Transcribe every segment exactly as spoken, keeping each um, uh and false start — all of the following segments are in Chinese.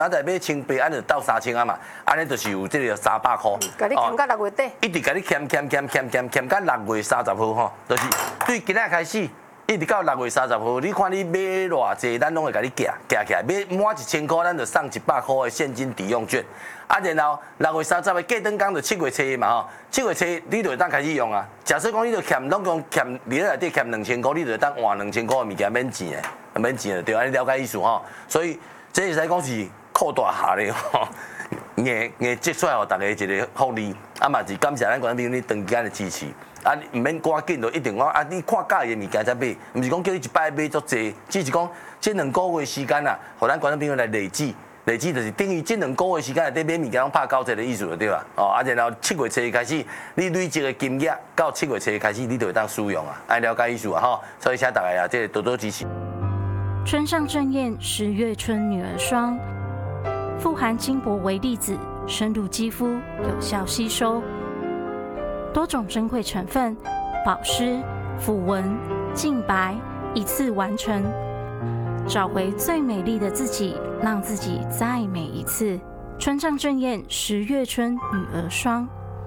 啊，在买清白，安就到三千啊嘛，安尼就是有这个三百块。 甲你欠到六月底， 一直甲你欠欠欠欠欠欠到六月三十号吼，就是对今仔开始，一直到六月三十号，你看你买偌济，咱拢会甲你夹夹起来，买满一千块，咱就送一百块的现金抵用券。啊，然后六月三十的过灯工就七月初嘛吼，七月初你就会当开始用啊。假设讲你就欠拢讲欠你内底欠两千块，你就会当换两千块的物件免钱的，免钱的对，安尼了解意思吼。所以这会使讲是。扩大下咧吼，硬硬积出来互大家一个福利，啊嘛是感谢咱观众朋友你长时间的支持，啊唔免赶紧就一定讲啊你看介意的物件才买，唔是讲叫你一摆买足济，只是讲这两个月时间啊，互咱观众朋友来累积，累积就是等于这两个月时间内底买物件拢拍九折的意思就对啦，哦啊然后七月初开始，你累积的金额到七月初开始，你就会当使用啊，爱了解意思啊吼，所以请大家啊，这多多支持。 春上正艳，十月春女儿霜。富含金箔微粒子，深入肌肤，有效吸收。多种珍贵成分，保湿、抚纹、净白，一次完成。找回最美丽的自己，让自己再美一次。春上正艳，十月春女儿霜。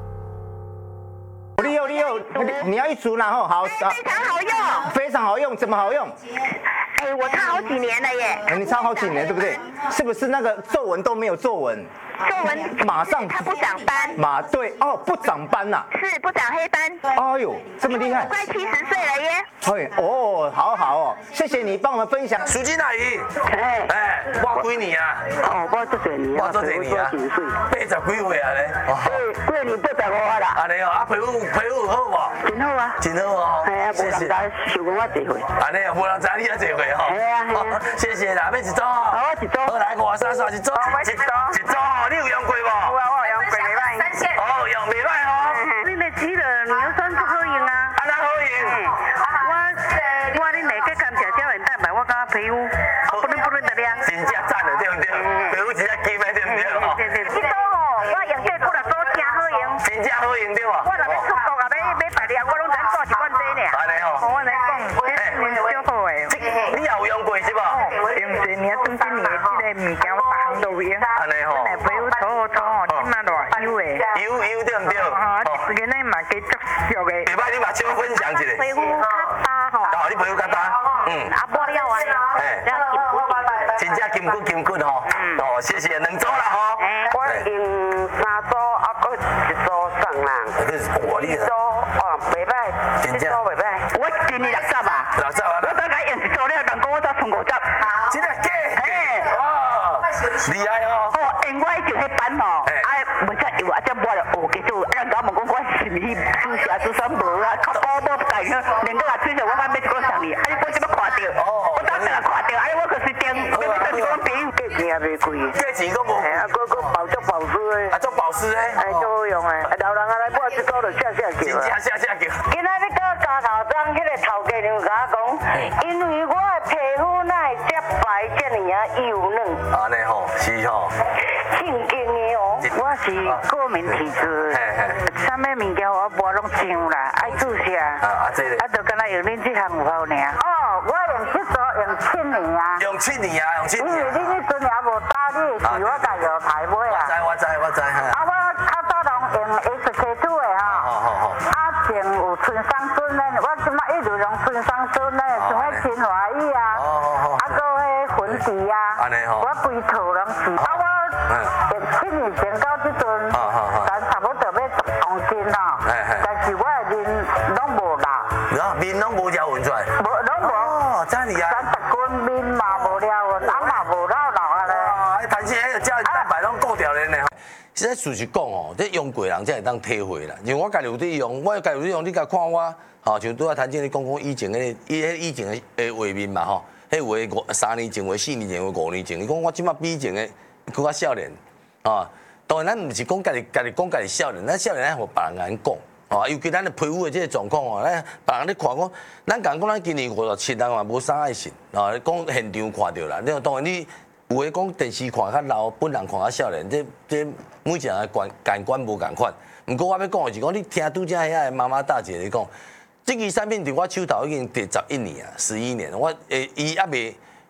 利用利用，你要一组然后好， 非常好用， 非常好用，怎么好用？ 哎，我擦好几年了耶！ 你擦好几年，对不对？是不是那个皱纹都没有皱纹？ 皱纹马上它不长斑。 马对哦，不长斑呐。 是不长黑斑。 哎呦，这么厉害！ 快七十岁了耶！ 对哦，好好哦，谢谢你帮我们分享。 淑金阿姨， 哎哎，我几年啊？ 哦，我做几年啊？ 我做几年啊？八十几岁啊咧。 对，过年八十五啊啦。 安尼哦，啊皮肤皮肤好无？ 真好啊。 真好哦。 系啊，无人知受过我这回。 安尼啊，无人知你啊这回吼。 系啊系啊。 谢谢啦，要一组哦。 好，我一组。 好来，我三三一组。 一组。 一组哦，你有用过无？ 有啊，我有用过，袂歹。三线。 哦，用袂歹哦。 你来吃了，你要算不好用啊。 啊，哪好用？ 我我恁两个甘蔗胶原蛋白，我感觉皮肤不伦不伦的亮。 真正赞的对不对？皮肤真正金的对不对？ 对对。这组吼，我用这几粒组真好用。 真正好用对无？ 我若要出国啊，要要排练，我拢只带一罐这尔。 安尼吼。 我来讲，这是小好的。 你也有用过是无？ 用一年当今年这个物件，我逐项都有用。 安尼吼。 真系皮肤搓好搓吼，即马偌油的。 油油对唔对？ 哦，一个呢嘛加足俗的。 袂歹，你嘛先分享一下。 皮肤较大吼。 哦，你皮肤较大。嗯。 啊，抹了完了。 哎。 了金骨金骨。 真正金骨金骨吼。嗯。哦，谢谢，两组啦吼。 哎，我用三组，啊，搁一组送人。 这是活力的。 一组哦，袂歹， 真正一组袂歹。我今年六十啊。 六十啊。 我大概用一组了，人讲我才剩五十。 真的假？ 嘿。 哦。厉害哦。 哦，因为我以前迄班吼，啊，袂使油啊，才抹了学技术。啊，人家问讲我是毋是主写主啥无啊？较古无家己，连个啊吹上我讲要一个送你，啊，你我即要看到，我当时也看到，啊，我可是定，我要是讲朋友价钱也袂贵， 价钱都无。 嘿，啊，搁搁保足保湿的， 啊，做保湿诶。 哎，足好用诶，老人啊来抹一组就下下真叫啊。 正下下叫。 今仔日到家头庄，迄个头家娘甲我讲，因为我的皮肤乃遮白遮尔啊幼嫩。 安尼吼，是吼。 正经的哦，我是过敏体质，啥物物件我抹拢上啦，爱注射。 啊啊，这个。 啊，就敢若用恁这项有效尔。哦，我用这组用七年啊。 用七年啊，用七年。 因为你迄阵也无打你的时，我家有台买啊。 我知我知我知。 啊，我较早拢用 S K two 的哈。 好好好。 啊，前有春桑孙的，我即摆一直用春桑孙的，像迄清华衣啊。哦好好。啊，搁迄粉底啊。 安尼吼。 我规套拢是。啊，我。嗯。七年前到即阵，咱差不多要十公斤啦。但是我的面拢无老。 啊，面拢无条纹出来。 无，拢无。 哦，真厉害。 三十斤面嘛无条纹，啊嘛无老老啊咧。 哇，迄弹性迄个胶原蛋白拢够条咧呢。现在事实讲哦，这用过人才会当体会啦。因为我家己有伫用，我家己有伫用，你甲看我，吼，像拄仔谭经理讲讲以前诶，伊迄以前诶画面嘛吼，迄画五三年前、画四年前、画五年前，你讲我即摆比以前诶更较少年。啊，当然咱毋是讲家己家己讲家己少年，咱少年咱互别人安讲，哦，尤其咱的皮肤的这个状况哦，咱别人咧看讲，咱讲讲咱今年五十七人嘛无啥爱信，啊，讲现场看到啦，你当然你有诶讲电视看较老，本人看较少年，这这每一人诶感感官无共款。毋过我要讲诶是讲，你听拄则遐个妈妈大姐咧讲，这支产品伫我手头已经第十一年啊，十一年，我诶伊还未。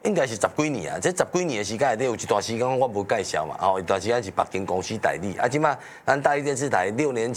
应该是十几年啊，这十几年的时间内底有一段时间我无介绍嘛，哦，一段时间是北京公司代理，啊，即马咱大理电视台六年